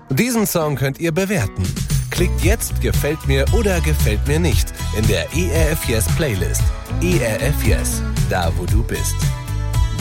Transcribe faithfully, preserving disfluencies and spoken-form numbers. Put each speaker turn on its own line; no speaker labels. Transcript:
Diesen Song könnt ihr bewerten. Klickt jetzt Gefällt mir oder Gefällt mir nicht in der E R F Yes Playlist. E R F Yes, da wo du bist.